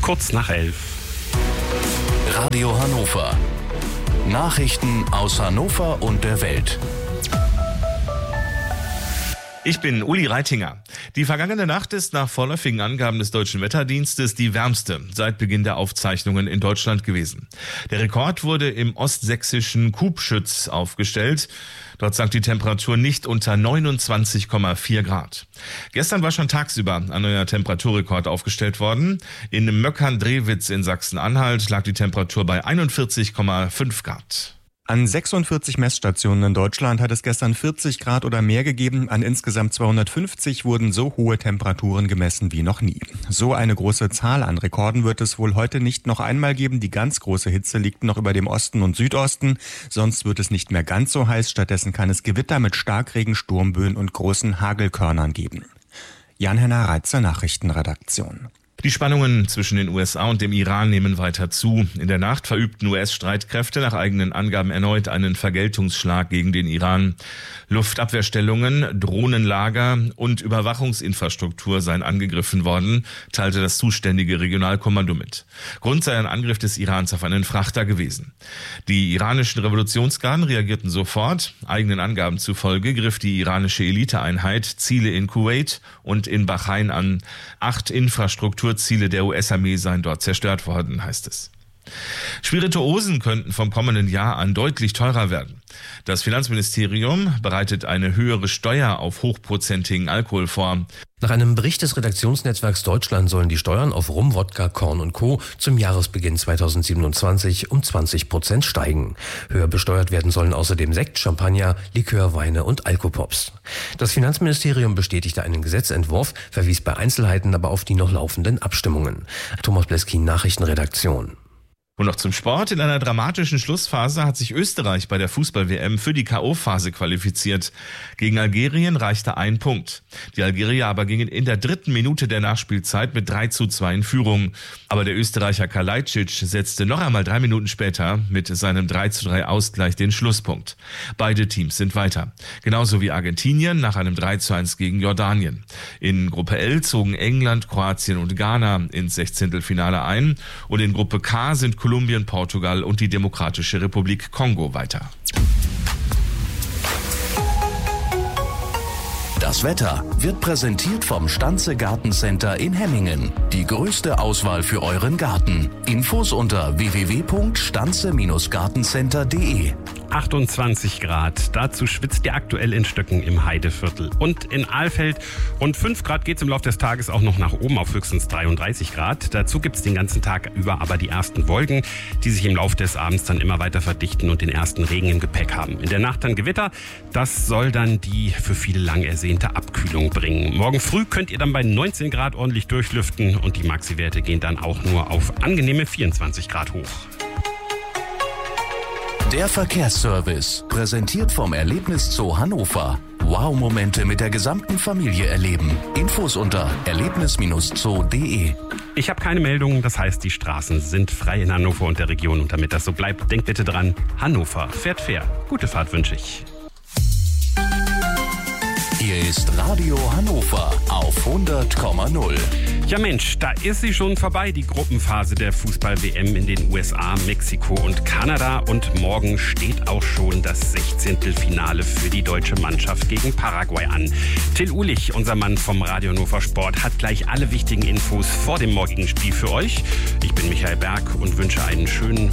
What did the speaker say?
kurz nach 11. Radio Hannover. Nachrichten aus Hannover und der Welt. Ich bin Uli Reitinger. Die vergangene Nacht ist nach vorläufigen Angaben des Deutschen Wetterdienstes die wärmste seit Beginn der Aufzeichnungen in Deutschland gewesen. Der Rekord wurde im ostsächsischen Kubschütz aufgestellt. Dort sank die Temperatur nicht unter 29,4 Grad. Gestern war schon tagsüber ein neuer Temperaturrekord aufgestellt worden. In Möckern-Drewitz in Sachsen-Anhalt lag die Temperatur bei 41,5 Grad. An 46 Messstationen in Deutschland hat es gestern 40 Grad oder mehr gegeben. An insgesamt 250 wurden so hohe Temperaturen gemessen wie noch nie. So eine große Zahl an Rekorden wird es wohl heute nicht noch einmal geben. Die ganz große Hitze liegt noch über dem Osten und Südosten. Sonst wird es nicht mehr ganz so heiß. Stattdessen kann es Gewitter mit Starkregen, Sturmböen und großen Hagelkörnern geben. Jan-Henner Reitzer, Nachrichtenredaktion. Die Spannungen zwischen den USA und dem Iran nehmen weiter zu. In der Nacht verübten US-Streitkräfte nach eigenen Angaben erneut einen Vergeltungsschlag gegen den Iran. Luftabwehrstellungen, Drohnenlager und Überwachungsinfrastruktur seien angegriffen worden, teilte das zuständige Regionalkommando mit. Grund sei ein Angriff des Irans auf einen Frachter gewesen. Die iranischen Revolutionsgarden reagierten sofort. Eigenen Angaben zufolge griff die iranische Eliteeinheit Ziele in Kuwait und in Bahrain an. 8 Infrastrukturziele der US-Armee seien dort zerstört worden, heißt es. Spirituosen könnten vom kommenden Jahr an deutlich teurer werden. Das Finanzministerium bereitet eine höhere Steuer auf hochprozentigen Alkohol vor. Nach einem Bericht des Redaktionsnetzwerks Deutschland sollen die Steuern auf Rum, Wodka, Korn und Co. zum Jahresbeginn 2027 um 20% steigen. Höher besteuert werden sollen außerdem Sekt, Champagner, Likör, Weine und Alkopops. Das Finanzministerium bestätigte einen Gesetzentwurf, verwies bei Einzelheiten aber auf die noch laufenden Abstimmungen. Thomas Bleskin, Nachrichtenredaktion. Und noch zum Sport. In einer dramatischen Schlussphase hat sich Österreich bei der Fußball-WM für die K.O.-Phase qualifiziert. Gegen Algerien reichte ein Punkt. Die Algerier aber gingen in der 3. Minute der Nachspielzeit mit 3:2 in Führung. Aber der Österreicher Kalajdzic setzte noch einmal 3 Minuten später mit seinem 3:3 Ausgleich den Schlusspunkt. Beide Teams sind weiter. Genauso wie Argentinien nach einem 3:1 gegen Jordanien. In Gruppe L zogen England, Kroatien und Ghana ins Sechzehntelfinale ein. Und in Gruppe K sind Kolumbien, Portugal und die Demokratische Republik Kongo weiter. Das Wetter wird präsentiert vom Stanze Gartencenter in Hemmingen. Die größte Auswahl für euren Garten. Infos unter www.stanze-gartencenter.de. 28 Grad. Dazu schwitzt ihr aktuell in Stöcken im Heideviertel. Und in Alfeld rund 5 Grad geht es im Laufe des Tages auch noch nach oben auf höchstens 33 Grad. Dazu gibt es den ganzen Tag über aber die ersten Wolken, die sich im Laufe des Abends dann immer weiter verdichten und den ersten Regen im Gepäck haben. In der Nacht dann Gewitter. Das soll dann die für viele lang ersehnte Abkühlung bringen. Morgen früh könnt ihr dann bei 19 Grad ordentlich durchlüften und die Maxi-Werte gehen dann auch nur auf angenehme 24 Grad hoch. Der Verkehrsservice, präsentiert vom Erlebniszoo Hannover. Wow-Momente mit der gesamten Familie erleben. Infos unter erlebnis-zoo.de. Ich habe keine Meldungen, das heißt, die Straßen sind frei in Hannover und der Region. Und damit das so bleibt, denkt bitte dran, Hannover fährt fair. Gute Fahrt wünsche ich. Hier ist Radio Hannover auf 100,0. Ja Mensch, da ist sie schon vorbei, die Gruppenphase der Fußball-WM in den USA, Mexiko und Kanada. Und morgen steht auch schon das 16. Finale für die deutsche Mannschaft gegen Paraguay an. Till Uhlich, unser Mann vom Radio Hannover Sport, hat gleich alle wichtigen Infos vor dem morgigen Spiel für euch. Ich bin Michael Berg und wünsche einen schönen